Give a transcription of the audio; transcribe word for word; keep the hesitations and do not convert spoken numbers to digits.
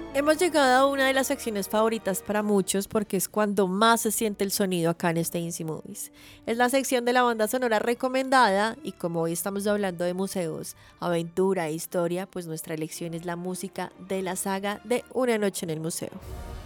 Hemos llegado a una de las secciones favoritas para muchos porque es cuando más se siente el sonido acá en este Easy Movies. Es la sección de la banda sonora recomendada y como hoy estamos hablando de museos, aventura e historia, pues nuestra elección es la música de la saga de Una noche en el museo.